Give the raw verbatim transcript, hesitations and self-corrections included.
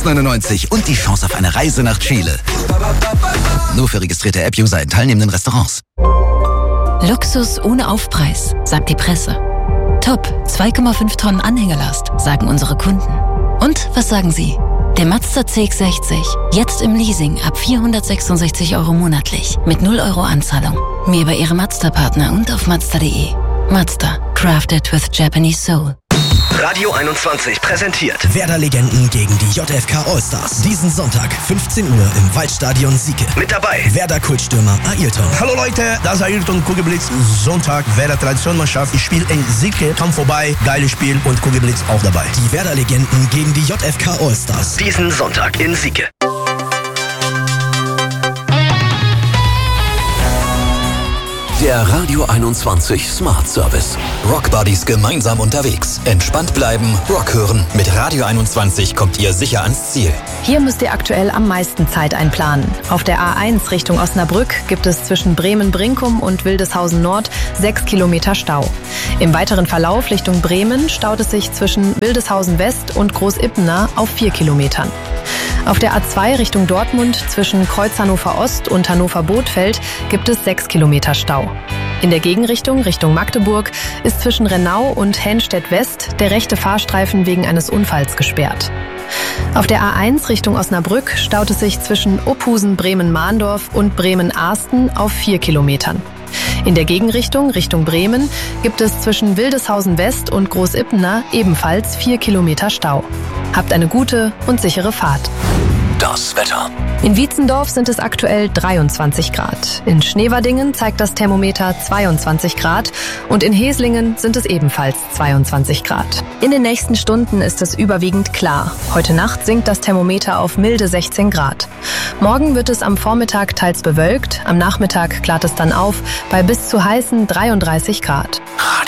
neunundneunzig und die Chance auf eine Reise nach Chile. Nur für registrierte App-User in teilnehmenden Restaurants. Luxus ohne Aufpreis, sagt die Presse. Top, zwei Komma fünf Tonnen Anhängelast, sagen unsere Kunden. Und was sagen Sie? Der Mazda C X sechzig, jetzt im Leasing ab vierhundertsechsundsechzig Euro monatlich, mit null Euro Anzahlung. Mehr bei Ihrem Mazda-Partner und auf Mazda punkt de. Mazda, crafted with Japanese soul. Radio einundzwanzig präsentiert Werder-Legenden gegen die J F K Allstars. Diesen Sonntag, fünfzehn Uhr im Waldstadion Sieke. Mit dabei Werder-Kultstürmer Ayrton. Hallo Leute, das ist Ayrton Kugelblitz. Sonntag, Werder-Traditionsmannschaft. Ich spiele in Sieke, komm vorbei, geiles Spiel und Kugelblitz auch dabei. Die Werder-Legenden gegen die J F K Allstars. Diesen Sonntag in Sieke. Der Radio einundzwanzig Smart Service. Rock Buddies gemeinsam unterwegs. Entspannt bleiben, Rock hören. Mit Radio einundzwanzig kommt ihr sicher ans Ziel. Hier müsst ihr aktuell am meisten Zeit einplanen. Auf der A eins Richtung Osnabrück gibt es zwischen Bremen-Brinkum und Wildeshausen Nord sechs Kilometer Stau. Im weiteren Verlauf Richtung Bremen staut es sich zwischen Wildeshausen West und Großippener auf vier Kilometern. Auf der A zwei Richtung Dortmund zwischen Kreuz Hannover Ost und Hannover Bothfeld gibt es sechs Kilometer Stau. In der Gegenrichtung Richtung Magdeburg ist zwischen Rennau und Henstedt West der rechte Fahrstreifen wegen eines Unfalls gesperrt. Auf der A eins Richtung Osnabrück staut es sich zwischen Uphusen Bremen-Mahndorf und Bremen-Arsten auf vier Kilometern. In der Gegenrichtung Richtung Bremen gibt es zwischen Wildeshausen West und Großippener ebenfalls vier Kilometer Stau. Habt eine gute und sichere Fahrt. Das Wetter. In Wietzendorf sind es aktuell dreiundzwanzig Grad. In Schneverdingen zeigt das Thermometer zweiundzwanzig Grad und in Heslingen sind es ebenfalls zweiundzwanzig Grad. In den nächsten Stunden ist es überwiegend klar. Heute Nacht sinkt das Thermometer auf milde sechzehn Grad. Morgen wird es am Vormittag teils bewölkt, am Nachmittag klart es dann auf bei bis zu heißen dreiunddreißig Grad.